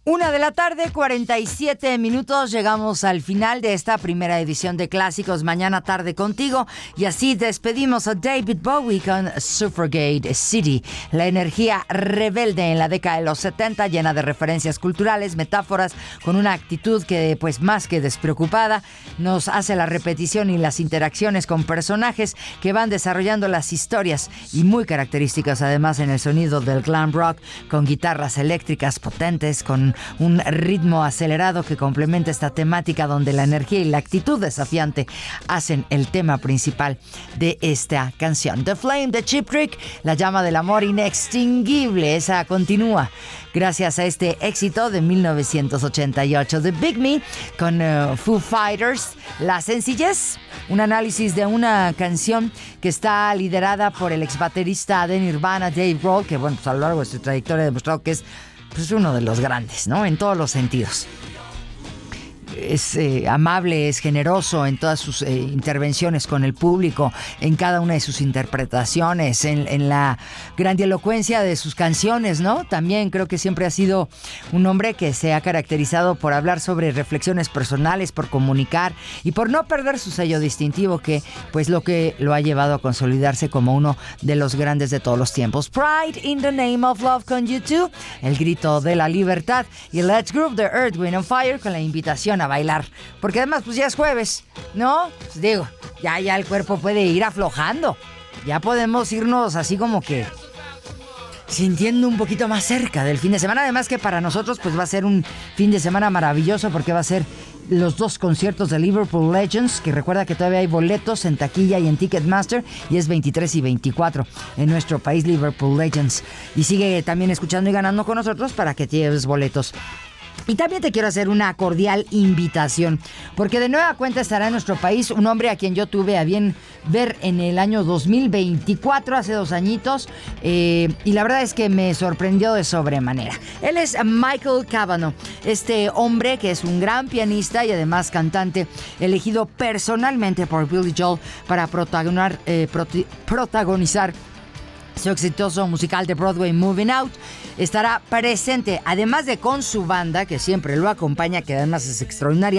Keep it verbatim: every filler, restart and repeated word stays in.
Una de la tarde, cuarenta y siete minutos. Llegamos al final de esta primera edición de Clásicos Mañana Tarde Contigo. Y así despedimos a David Bowie con Suffragette City. La energía rebelde en la década de los setenta, llena de referencias culturales, metáforas, con una actitud que, pues más que despreocupada, nos hace la repetición y las interacciones con personajes que van desarrollando las historias, y muy características además en el sonido del glam rock, con guitarras eléctricas potentes, con un ritmo acelerado que complementa esta temática donde la energía y la actitud desafiante hacen el tema principal de esta canción. The Flame de Cheap Trick, la llama del amor inextinguible, esa continúa gracias a este éxito de mil novecientos ochenta y ocho. The Big Me con uh, Foo Fighters, la sencillez, un análisis de una canción que está liderada por el ex baterista de Nirvana, Dave Grohl, que bueno, pues a lo largo de su trayectoria ha demostrado que es pues uno de los grandes, ¿no? En todos los sentidos. Es eh, amable, es generoso en todas sus eh, intervenciones con el público, en cada una de sus interpretaciones, en, en la grandilocuencia de sus canciones, ¿no? También creo que siempre ha sido un hombre que se ha caracterizado por hablar sobre reflexiones personales, por comunicar y por no perder su sello distintivo, que pues lo que lo ha llevado a consolidarse como uno de los grandes de todos los tiempos. Pride in the Name of Love con U dos, el grito de la libertad, y Let's Groove de Earth, Wind and Fire con la invitación a bailar, porque además pues ya es jueves, ¿no? Pues digo, ya ya el cuerpo puede ir aflojando, ya podemos irnos así como que sintiendo un poquito más cerca del fin de semana. Además que para nosotros pues va a ser un fin de semana maravilloso, porque va a ser los dos conciertos de Liverpool Legends, que recuerda que todavía hay boletos en taquilla y en Ticketmaster, y es veintitrés y veinticuatro en nuestro país, Liverpool Legends. Y sigue también escuchando y ganando con nosotros para que lleves boletos. Y también te quiero hacer una cordial invitación, porque de nueva cuenta estará en nuestro país un hombre a quien yo tuve a bien ver en el año dos mil veinticuatro, hace dos añitos, eh, y la verdad es que me sorprendió de sobremanera. Él es Michael Cavanagh, este hombre que es un gran pianista y además cantante, elegido personalmente por Billy Joel para protagonizar, eh, proti- protagonizar su exitoso musical de Broadway, Moving Out. Estará presente, además de con su banda, que siempre lo acompaña, que además es extraordinaria,